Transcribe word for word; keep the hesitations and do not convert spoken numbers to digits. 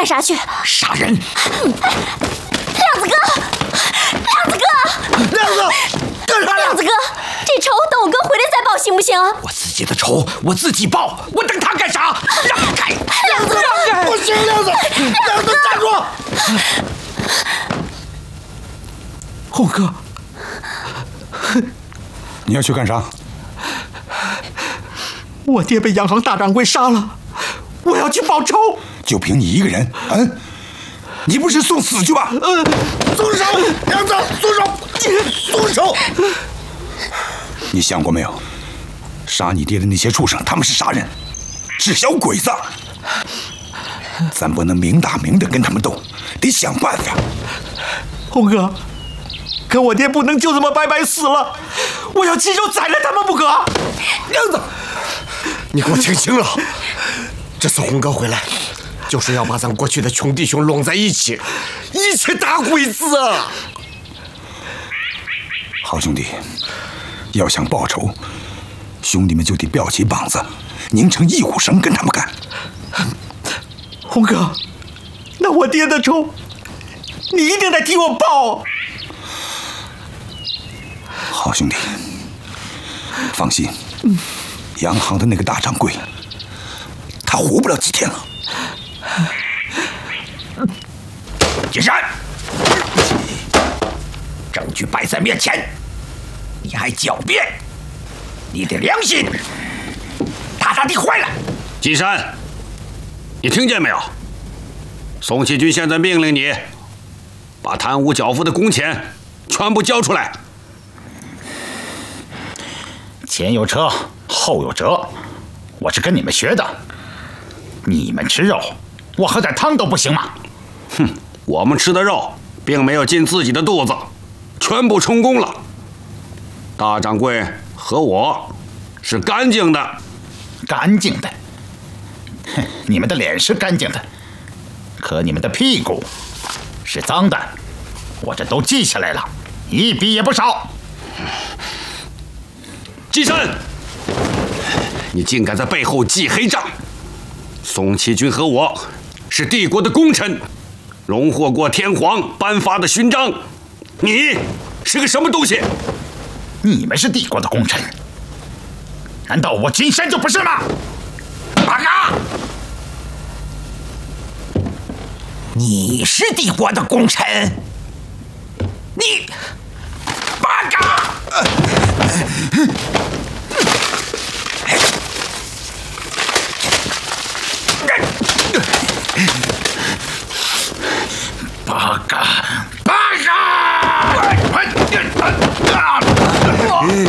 干啥去？ 杀人！ 亮子哥，亮子哥， 亮子，干啥呀？ 亮子哥，这仇等我哥回来再报行不行？ 我自己的仇我自己报，我等他干啥？让开！ 亮子， 让开！不行，亮子，亮子站住！ 红哥，你要去干啥？我爹被洋行大掌柜杀了，我要去报仇。就凭你一个人，嗯？你不是送死去吧？ 嗯，松手，梁子，松手，松手！ 你想过没有？杀你爹的那些畜生，他们是啥人？是小鬼子。咱不能明打明的跟他们斗，得想办法。红哥，可我爹不能就这么白白死了，我要亲手宰了他们不可。 梁子，你给我听清了，这次红哥回来，就是要把咱过去的穷弟兄拢在一起，一起打鬼子啊！ 好兄弟，要想报仇，兄弟们就得吊起膀子，拧成一股绳跟他们干。红哥，那我爹的仇，你一定得替我报。好兄弟，放心，洋行的那个大掌柜，他活不了几天了。金山，证据摆在面前，你还狡辩？你的良心大大的坏了！ 金山，你听见没有？宋启军现在命令你，把贪污缴付的工钱全部交出来。 前有车，后有辙，我是跟你们学的。你们吃肉，我喝点汤都不行吗？ 哼，我们吃的肉并没有进自己的肚子，全部充公了。大掌柜和我是干净的， 干净的。哼，你们的脸是干净的，可你们的屁股是脏的，我这都记下来了，一笔也不少。 金山，你竟敢在背后记黑账！宋启军和我是帝国的功臣，荣获过天皇颁发的勋章。你是个什么东西？ 你们是帝国的功臣，难道我金山就不是吗？八嘎！ 你是帝国的功臣，你八嘎！ 八嘎！